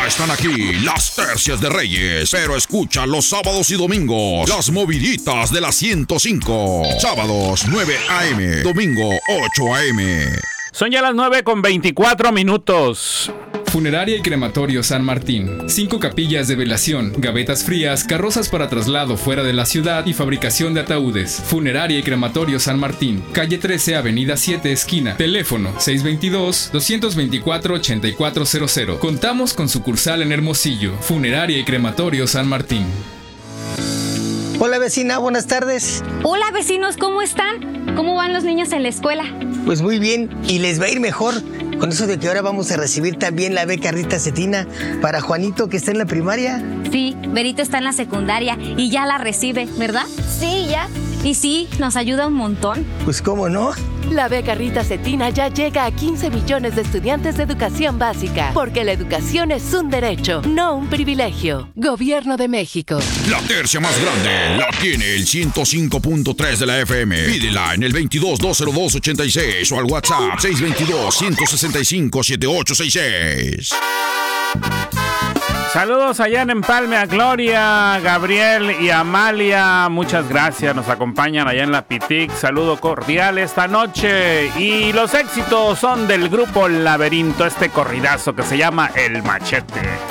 están aquí las tercias de Reyes, pero escucha los sábados y domingos las moviditas de la 105. Sábados 9 a.m., domingo 8 a.m. Son ya las 9:24. Funeraria y Crematorio San Martín. 5 capillas de velación, gavetas frías, carrozas para traslado fuera de la ciudad y fabricación de ataúdes. Funeraria y Crematorio San Martín. Calle 13, Avenida 7, esquina. Teléfono 622-224-8400. Contamos con sucursal en Hermosillo. Funeraria y Crematorio San Martín. Hola vecina, buenas tardes. Hola vecinos, ¿cómo están? ¿Cómo van los niños en la escuela? Pues muy bien, y les va a ir mejor con eso de que ahora vamos a recibir también la beca Rita Cetina para Juanito, que está en la primaria. Sí, Berito está en la secundaria y ya la recibe, ¿verdad? Sí, ya. Y sí, nos ayuda un montón. Pues cómo no. La beca Rita Cetina ya llega a 15 millones de estudiantes de educación básica, porque la educación es un derecho, no un privilegio. Gobierno de México. La tercia más grande la tiene el 105.3 de la FM. Pídela en el 22-202-86 o al WhatsApp 622-165-7866. Saludos allá en Empalme a Gloria, Gabriel y Amalia. Muchas gracias, nos acompañan allá en la Pitic. Saludo cordial esta noche. Y los éxitos son del grupo Laberinto, este corridazo que se llama El Machete.